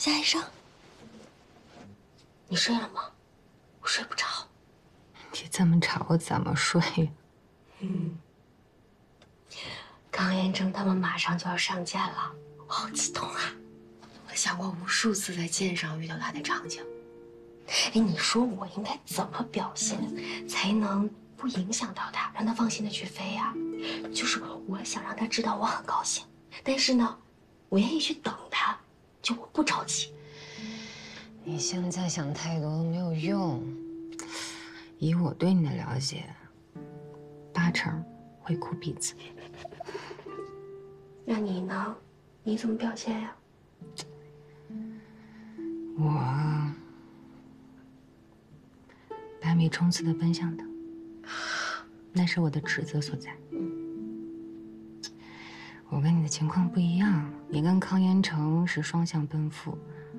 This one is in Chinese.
贾医生，你睡了吗？我睡不着。 你这么吵，我怎么睡呀？ 康彦正他们马上就要上剑了，我好激动啊！我想过无数次在剑上遇到他的场景。哎，你说我应该怎么表现，才能不影响到他，让他放心的去飞呀？就是我想让他知道我很高兴，但是呢，我愿意去等他，就我不着急。 你现在想太多都没有用。以我对你的了解，80%会哭鼻子。 那你呢？你怎么表现呀？ 我百米冲刺的奔向他，那是我的职责所在。我跟你的情况不一样，你跟康延成是双向奔赴，